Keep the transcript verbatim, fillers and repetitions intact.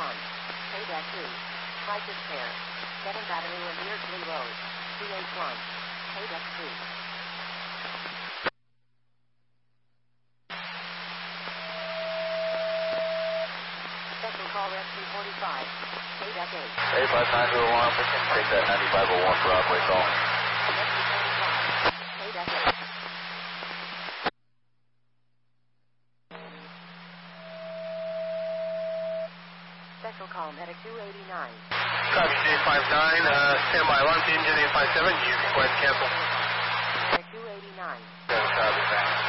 one. Payback two. Crisis Care. seventh Avenue and Beardsley Road. two eight one. Payback two. Special call Rescue forty-five. Payback eight. eight five nine zero one, we can take that ninety-five oh one Broadway call. Rescue forty-five. Payback eight. Special call Medic two eighty-nine. Copy J five nine, uh, standby alarm to engine eight five seven, you request cancel. Medic two eighty-nine. Copy, thanks.